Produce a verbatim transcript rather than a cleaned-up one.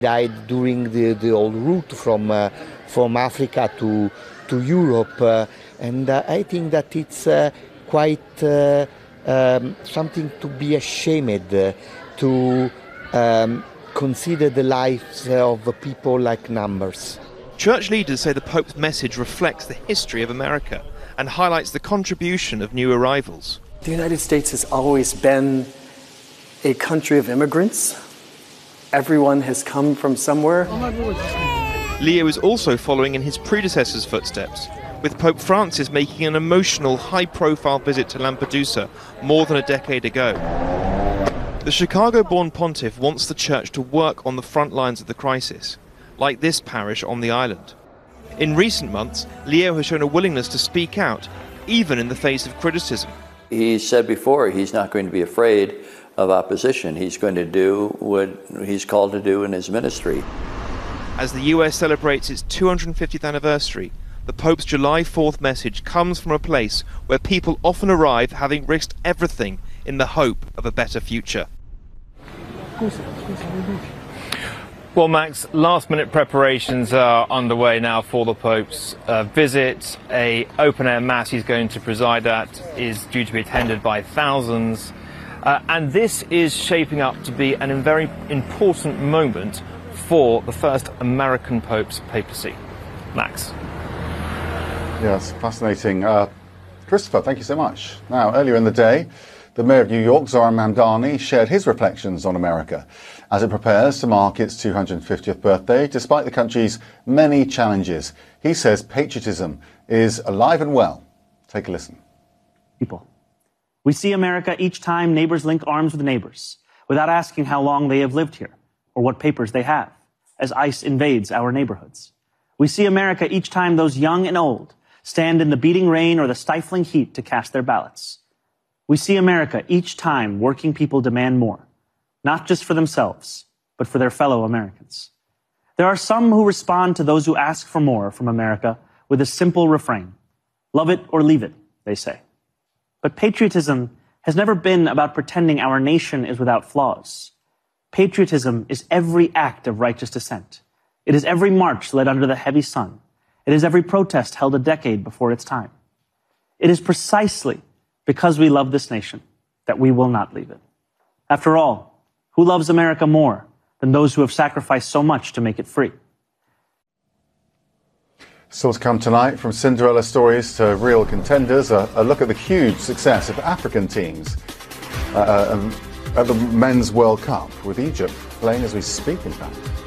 Died during the, the old route from, uh, from Africa to, to Europe, uh, and uh, I think that it's uh, quite uh, um, something to be ashamed uh, to um, consider the lives of people like numbers. Church leaders say the Pope's message reflects the history of America and highlights the contribution of new arrivals. The United States has always been a country of immigrants. Everyone has come from somewhere. Leo is also following in his predecessor's footsteps, with Pope Francis making an emotional, high-profile visit to Lampedusa more than a decade ago. The Chicago-born pontiff wants the church to work on the front lines of the crisis, like this parish on the island. In recent months, Leo has shown a willingness to speak out, even in the face of criticism. He said before he's not going to be afraid of opposition. He's going to do what he's called to do in his ministry. As the U S celebrates its two hundred fiftieth anniversary, the Pope's July fourth message comes from a place where people often arrive having risked everything in the hope of a better future. Well, Max, last-minute preparations are underway now for the Pope's uh, visit. A open-air mass he's going to preside at is due to be attended by thousands. Uh, and this is shaping up to be an, a very important moment for the first American Pope's papacy. Max. Yes, fascinating. Uh, Christopher, thank you so much. Now, earlier in the day, the Mayor of New York, Zoran Mamdani, shared his reflections on America as it prepares to mark its two hundred fiftieth birthday, despite the country's many challenges. He says patriotism is alive and well. Take a listen. People. We see America each time neighbors link arms with neighbors, without asking how long they have lived here or what papers they have, as ICE invades our neighborhoods. We see America each time those young and old stand in the beating rain or the stifling heat to cast their ballots. We see America each time working people demand more, not just for themselves, but for their fellow Americans. There are some who respond to those who ask for more from America with a simple refrain. Love it or leave it, they say. But patriotism has never been about pretending our nation is without flaws. Patriotism is every act of righteous dissent. It is every march led under the heavy sun. It is every protest held a decade before its time. It is precisely because we love this nation that we will not leave it. After all, who loves America more than those who have sacrificed so much to make it free? Still to come tonight, from Cinderella stories to real contenders, a, a look at the huge success of African teams uh, um, at the Men's World Cup, with Egypt playing as we speak, in fact.